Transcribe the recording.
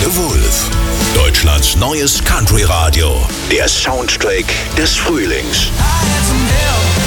The Wolf. Deutschlands neues Country-Radio. Der Soundtrack des Frühlings. I had some help.